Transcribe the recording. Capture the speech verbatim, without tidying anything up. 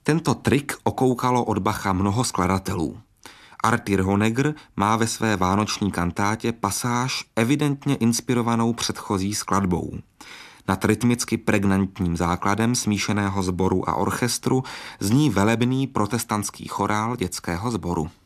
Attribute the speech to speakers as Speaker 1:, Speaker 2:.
Speaker 1: Tento trik okoukalo od Bacha mnoho skladatelů. Arthur Honegger má ve své vánoční kantátě pasáž evidentně inspirovanou předchozí skladbou. Nad rytmicky pregnantním základem smíšeného sboru a orchestru zní velebný protestantský chorál dětského sboru.